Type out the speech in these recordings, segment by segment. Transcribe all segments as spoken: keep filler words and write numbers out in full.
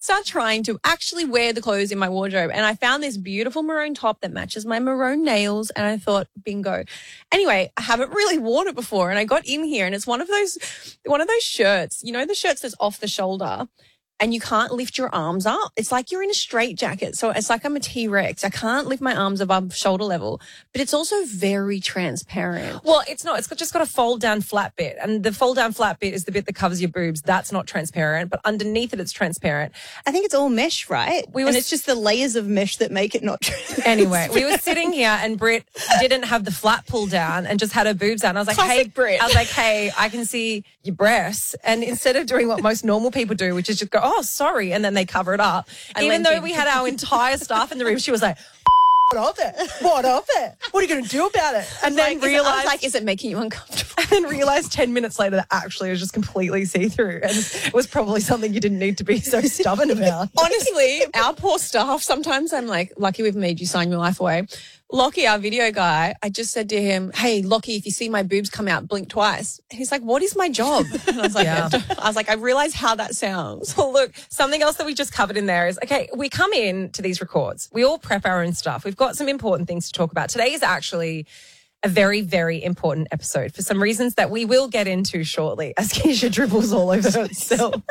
start trying to actually wear the clothes in my wardrobe. And I found this beautiful maroon top that matches my maroon nails. And I thought, bingo. Anyway, I haven't really worn it before. And I got in here and it's one of those, one of those shirts, you know, the shirts that's off the shoulder and you can't lift your arms up. It's like you're in a straitjacket. So it's like I'm a T-Rex. I can't lift my arms above shoulder level, but it's also very transparent. Well, it's not. It's got, just got a fold down flat bit. And the fold down flat bit is the bit that covers your boobs. That's not transparent, but underneath it, it's transparent. I think it's all mesh, right? We were, and it's just the layers of mesh that make it not transparent. Anyway, we were sitting here and Britt didn't have the flat pull down and just had her boobs out. And I was like, Classic hey, Brit. I was like, hey, I can see your breasts. And instead of doing what most normal people do, which is just go, oh, sorry, and then they cover it up. I Even leant though in. we had our entire staff in the room, she was like, what of it? What of it? What are you going to do about it? And then Like, is it- I realized, was like, is it making you uncomfortable? and then realized ten minutes later that actually it was just completely see-through. And it was probably something you didn't need to be so stubborn about. Honestly, our poor staff, sometimes I'm like, lucky we've made you sign your life away. Lockie, our video guy, I just said to him, hey, Lockie, if you see my boobs come out, blink twice. And he's like, what is my job? And I was like, Yeah. I was like, I realize how that sounds. Well, look, something else that we just covered in there is, okay, we come in to these records. We all prep our own stuff. We've got some important things to talk about. Today is actually a very, very important episode for some reasons that we will get into shortly as Keisha dribbles all over herself.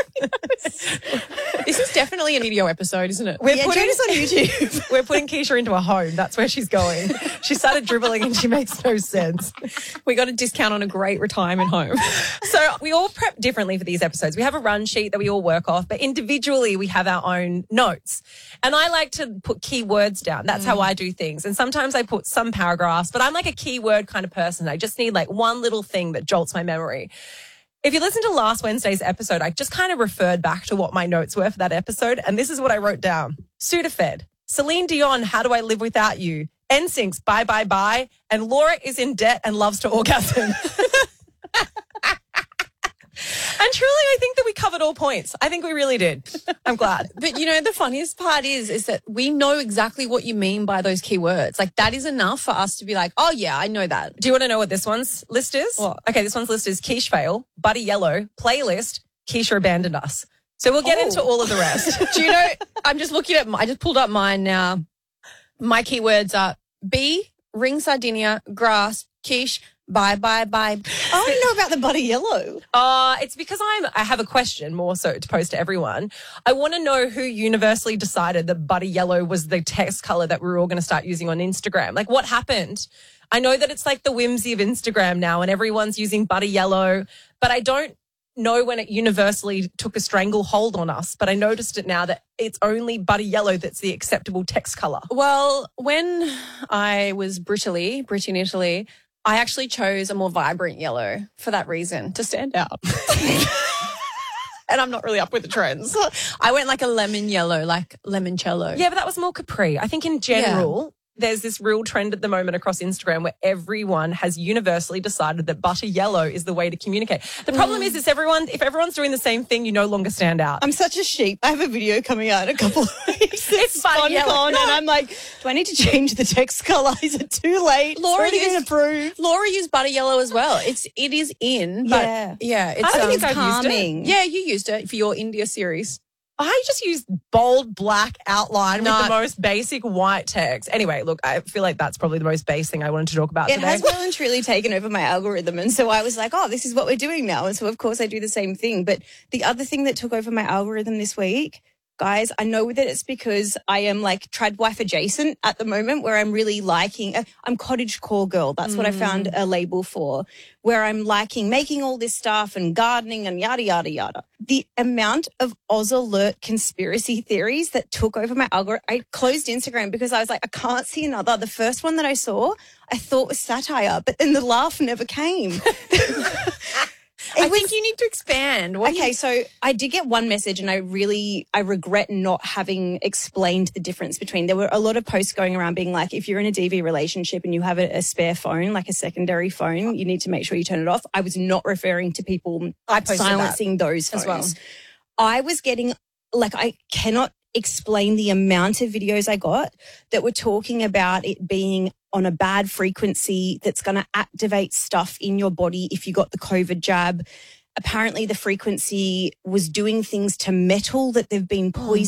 This is definitely a video episode, isn't it? We're Yeah, putting join us on YouTube. We're putting Keisha into a home. That's where she's going. She started dribbling and she makes no sense. We got a discount on a great retirement home. So we all prep differently for these episodes. We have a run sheet that we all work off, but individually we have our own notes. And I like to put key words down. That's how I do things. And sometimes I put some paragraphs, but I'm like a keyword kind of person. I just need like one little thing that jolts my memory. If you listen to last Wednesday's episode, I just kind of referred back to what my notes were for that episode. And this is what I wrote down. Sudafed, Celine Dion, How Do I Live Without You? N Sync's Bye Bye Bye. And Laura is in debt and loves to orgasm. And truly, I think that we covered all points. I think we really did. I'm glad. But you know, the funniest part is, is that we know exactly what you mean by those keywords. Like that is enough for us to be like, oh yeah, I know that. Do you want to know what this one's list is? What? Okay, this one's list is Quiche Fail, Buddy Yellow, Playlist, Keisha Abandoned Us. So we'll get Oh. into all of the rest. Do you know, I'm just looking at, my, I just pulled up mine now. My keywords are bee, ring sardinia, grass, quiche, bye, bye, bye. I want to know about the Buddy Yellow. Uh, it's because I'm, I have a question more so to pose to everyone. I want to know who universally decided that Buddy Yellow was the text color that we were all going to start using on Instagram. Like what happened? I know that it's like the whimsy of Instagram now and everyone's using Buddy Yellow, but I don't know when it universally took a stranglehold on us, but I noticed it now that it's only Buddy Yellow that's the acceptable text color. Well, when I was Brittily, Brit in Italy, I actually chose a more vibrant yellow for that reason, to stand out. And I'm not really up with the trends. I went like a lemon yellow, like limoncello. Yeah, but that was more Capri. I think in general, there's this real trend at the moment across Instagram where everyone has universally decided that butter yellow is the way to communicate. The problem is, is everyone, if everyone's doing the same thing, you no longer stand out. I'm such a sheep. I have a video coming out in a couple of weeks. It's Buddy Yellow. SponCon, No. and I'm like, do I need to change the text colour? Is it too late? Laura It's already been used- approved. Laura used butter yellow as well. It's it is in, but Yeah. yeah, it's I I think think um, it's I've used it. calming. yeah, you used it for your India series. I just used bold black outline No. with the most basic white text. Anyway, look, I feel like that's probably the most base thing I wanted to talk about It today. has well and truly taken over my algorithm. And so I was like, oh, this is what we're doing now. And so, of course, I do the same thing. But the other thing that took over my algorithm this week, guys, I know that it's because I am like tradwife adjacent at the moment where I'm really liking, uh, I'm cottage core girl. That's what I found a label for, where I'm liking making all this stuff and gardening and yada, yada, yada. The amount of Oz Alert conspiracy theories that took over my algorithm, I closed Instagram because I was like, I can't see another. The first one that I saw, I thought was satire, but then the laugh never came. I think you need to expand. What do Okay, you- so I did get one message and I really, I regret not having explained the difference between, there were a lot of posts going around being like, if you're in a D V relationship and you have a, a spare phone, like a secondary phone, you need to make sure you turn it off. I was not referring to people I posted silencing those phones. as well. I was getting, like, I cannot explain the amount of videos I got that were talking about it being on a bad frequency that's going to activate stuff in your body if you got the COVID jab. Apparently the frequency was doing things to metal that they've been poisoned